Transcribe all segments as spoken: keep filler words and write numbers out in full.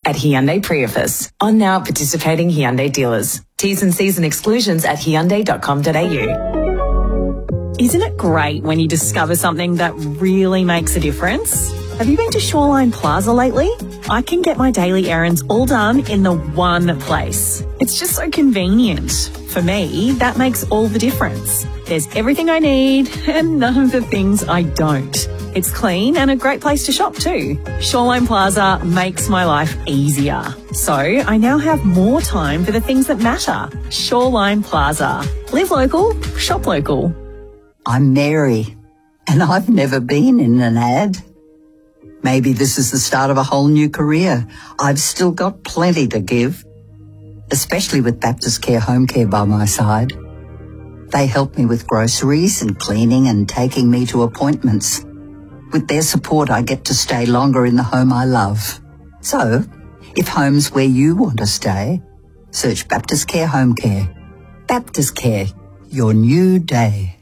at Hyundai Priefus. On now at participating Hyundai dealers. T's and C's and exclusions at hyundai dot com dot a u. Isn't it great when you discover something that really makes a difference? Have you been to Shoreline Plaza lately? I can get my daily errands all done in the one place. It's just so convenient. For me, that makes all the difference. There's everything I need and none of the things I don't. It's clean and a great place to shop too. Shoreline Plaza makes my life easier. So I now have more time for the things that matter. Shoreline Plaza. Live local, shop local. I'm Mary, and I've never been in an ad. Maybe this is the start of a whole new career. I've still got plenty to give, especially with Baptist Care Home Care by my side. They help me with groceries and cleaning and taking me to appointments. With their support, I get to stay longer in the home I love. So, if home's where you want to stay, search Baptist Care Home Care. Baptist Care, your new day.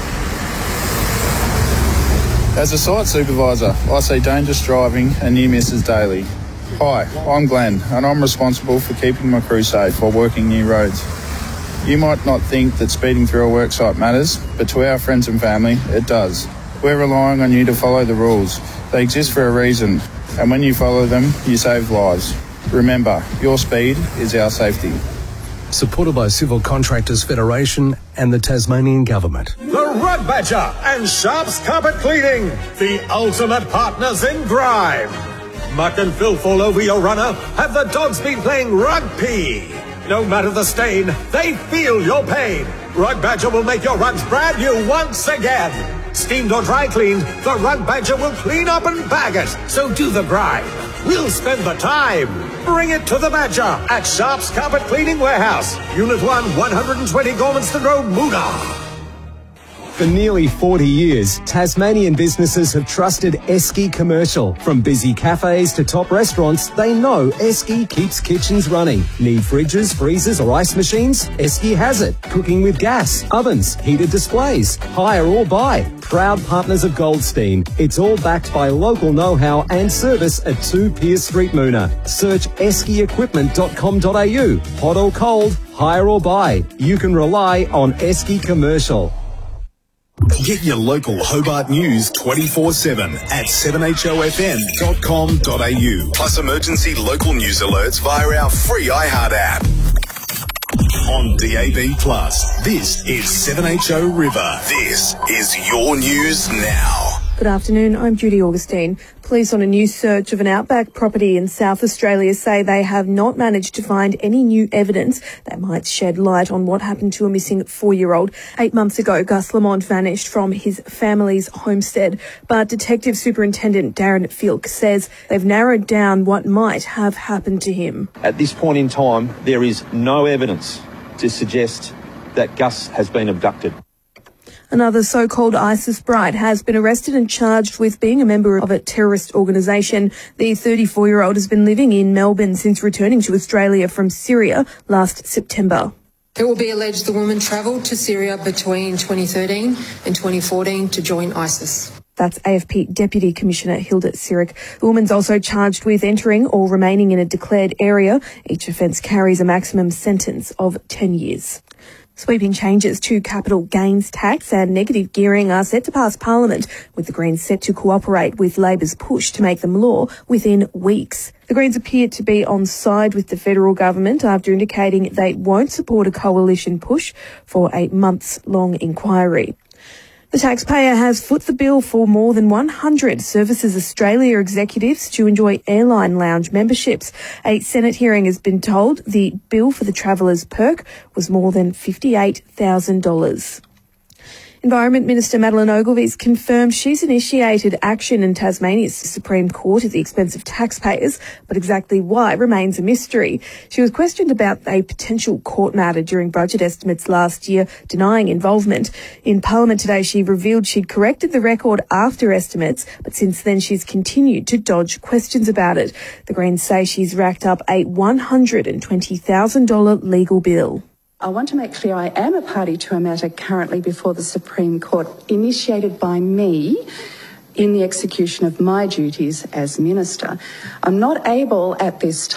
As a site supervisor, I see dangerous driving and near misses daily. Hi, I'm Glenn, and I'm responsible for keeping my crew safe while working new roads. You might not think that speeding through a worksite matters, but to our friends and family, it does. We're relying on you to follow the rules. They exist for a reason, and when you follow them, you save lives. Remember, your speed is our safety. Supported by Civil Contractors Federation and the Tasmanian Government. The Rug Badger and Sharps Carpet Cleaning, the ultimate partners in grime. Muck and filth all over your runner. Have the dogs been playing rugby? No matter the stain, they feel your pain. Rug Badger will make your rugs brand new once again. Steamed or dry cleaned, the Rug Badger will clean up and bag it. So do the grime. We'll spend the time. Bring it to the Badger at Sharps Carpet Cleaning Warehouse. Unit one, one hundred twenty Gormanston Road, Moonah. For nearly forty years, Tasmanian businesses have trusted Esky Commercial. From busy cafes to top restaurants, they know Esky keeps kitchens running. Need fridges, freezers or ice machines? Esky has it. Cooking with gas, ovens, heated displays, hire or buy. Proud partners of Goldstein. It's all backed by local know-how and service at two Pierce Street, Moonah. Search esky equipment dot com dot a u. Hot or cold, hire or buy. You can rely on Esky Commercial. Get your local Hobart news twenty-four seven at seven h o f m dot com dot a u. Plus emergency local news alerts via our free iHeart app. On D A B Plus, this is seven H O River. This is your news now. Good afternoon, I'm Judy Augustine. Police on a new search of an outback property in South Australia say they have not managed to find any new evidence that might shed light on what happened to a missing four-year-old. Eight months ago, Gus Lamont vanished from his family's homestead, but Detective Superintendent Darren Filk says they've narrowed down what might have happened to him. At this point in time, there is no evidence to suggest that Gus has been abducted. Another so-called ISIS bride has been arrested and charged with being a member of a terrorist organisation. The thirty-four-year-old has been living in Melbourne since returning to Australia from Syria last September. It will be alleged the woman travelled to Syria between twenty thirteen and twenty fourteen to join ISIS. That's A F P Deputy Commissioner Hilda Sirik. The woman's also charged with entering or remaining in a declared area. Each offence carries a maximum sentence of ten years. Sweeping changes to capital gains tax and negative gearing are set to pass Parliament, with the Greens set to cooperate with Labor's push to make them law within weeks. The Greens appear to be on side with the federal government after indicating they won't support a coalition push for a months-long inquiry. The taxpayer has foot the bill for more than one hundred Services Australia executives to enjoy airline lounge memberships. A Senate hearing has been told the bill for the Travellers perk was more than fifty-eight thousand dollars. Environment Minister Madeleine Ogilvy's confirmed she's initiated action in Tasmania's Supreme Court at the expense of taxpayers, but exactly why remains a mystery. She was questioned about a potential court matter during budget estimates last year, denying involvement. In Parliament today, she revealed she'd corrected the record after estimates, but since then she's continued to dodge questions about it. The Greens say she's racked up a one hundred twenty thousand dollars legal bill. I want to make clear I am a party to a matter currently before the Supreme Court, initiated by me in the execution of my duties as Minister. I'm not able at this time